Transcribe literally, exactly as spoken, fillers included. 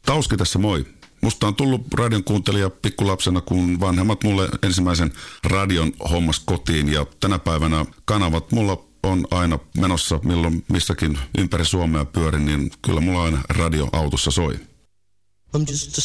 Tauski tässä moi. Musta on tullut radion kuuntelija pikkulapsena, kun vanhemmat mulle ensimmäisen radion hommas kotiin. Ja tänä päivänä kanavat mulla on aina menossa, milloin missäkin ympäri Suomea pyörin, niin kyllä mulla aina radio autossa soi. I'm just a